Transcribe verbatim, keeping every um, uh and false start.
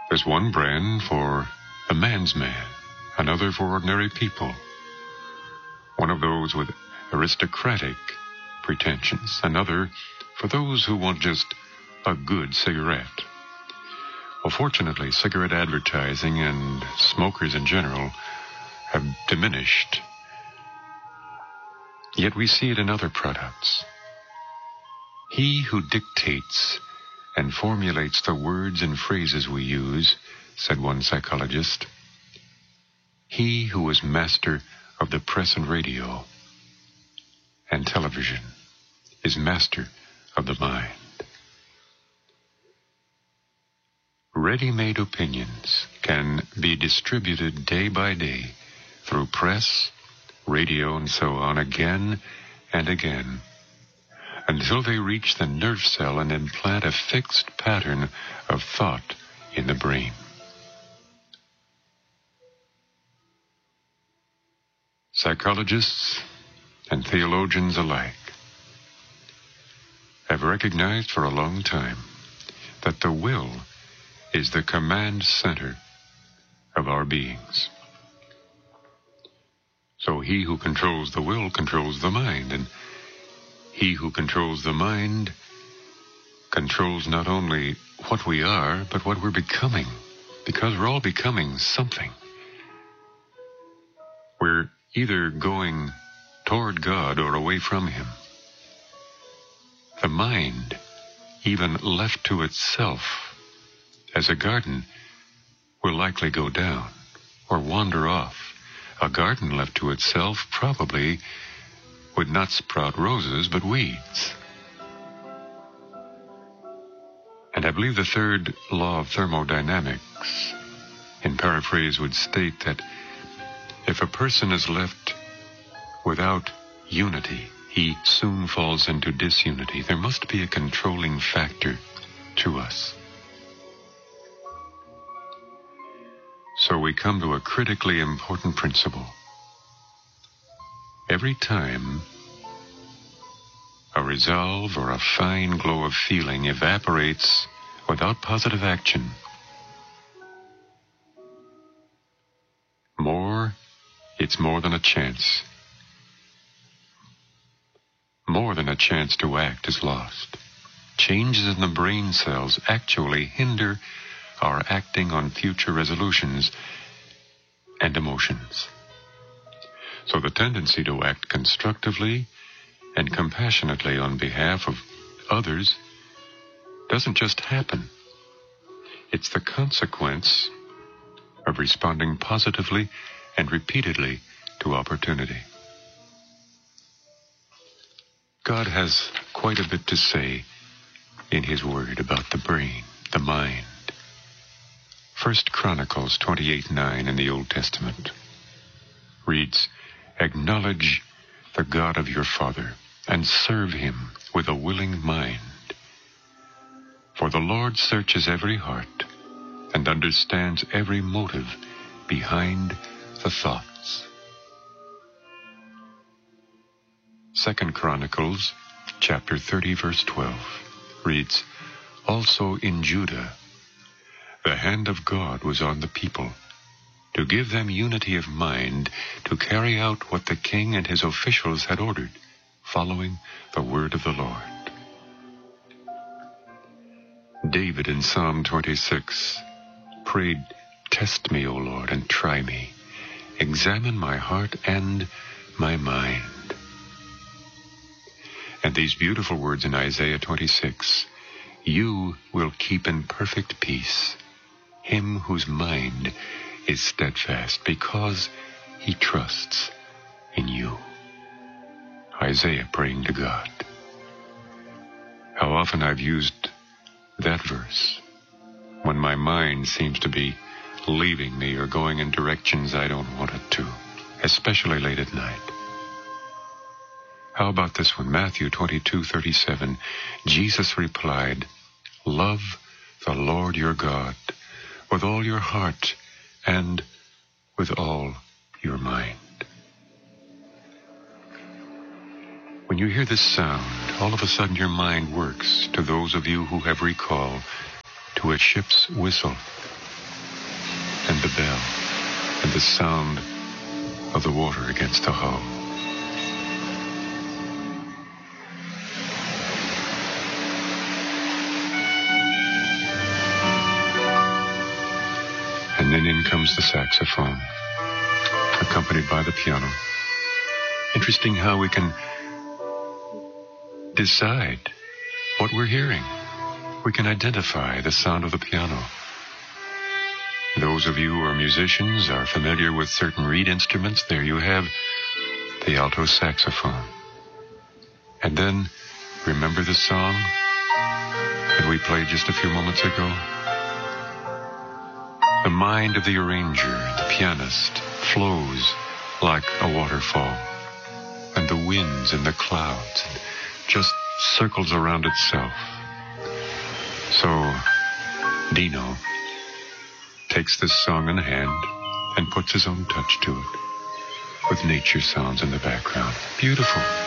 There's one brand for the man's man, another for ordinary people, one of those with aristocratic pretensions, another for those who want just a good cigarette. Well, fortunately, cigarette advertising and smokers in general have diminished. Yet we see it in other products. He who dictates and formulates the words and phrases we use, said one psychologist, he who is master of the press and radio and television is master of the mind. Ready-made opinions can be distributed day by day through press, radio, and so on, again and again, until they reach the nerve cell and implant a fixed pattern of thought in the brain. Psychologists and theologians alike have recognized for a long time that the will is the command center of our beings. So he who controls the will controls the mind, and he who controls the mind controls not only what we are, but what we're becoming, because we're all becoming something. We're either going toward God or away from Him. The mind, even left to itself, as a garden, will likely go down or wander off. A garden left to itself probably would not sprout roses, but weeds. And I believe the third law of thermodynamics, in paraphrase, would state that if a person is left without unity, he soon falls into disunity. There must be a controlling factor to us. So we come to a critically important principle. Every time a resolve or a fine glow of feeling evaporates without positive action, more, it's more than a chance. More than a chance to act is lost. Changes in the brain cells actually hinder our acting on future resolutions and emotions. So the tendency to act constructively and compassionately on behalf of others doesn't just happen. It's the consequence of responding positively and repeatedly to opportunity. God has quite a bit to say in His Word about the brain, the mind. First Chronicles twenty-eight nine in the Old Testament reads, "Acknowledge the God of your father, and serve Him with a willing mind. For the Lord searches every heart, and understands every motive behind the thoughts." Second Chronicles chapter thirty verse twelve reads, "Also in Judah, the hand of God was on the people, to give them unity of mind to carry out what the king and his officials had ordered, following the word of the Lord." David in Psalm twenty-six prayed, "Test me, O Lord, and try me. Examine my heart and my mind." And these beautiful words in Isaiah twenty-six, "You will keep in perfect peace him whose mind is steadfast, because he trusts in you." Isaiah praying to God. How often I've used that verse when my mind seems to be leaving me or going in directions I don't want it to, especially late at night. How about this one? Matthew twenty-two thirty-seven. Jesus replied, "Love the Lord your God with all your heart and with all your mind." When you hear this sound, all of a sudden your mind works, to those of you who have recall, to a ship's whistle. and the bell, and the sound of the water against the hull. And then in comes the saxophone, accompanied by the piano. Interesting how we can decide what we're hearing. We can identify the sound of the piano. Those of you who are musicians are familiar with certain reed instruments. There you have the alto saxophone. And then, remember the song that we played just a few moments ago? The mind of the arranger, the pianist, flows like a waterfall, and the winds and the clouds just circles around itself. So, Dino takes this song in hand and puts his own touch to it, with nature sounds in the background. Beautiful.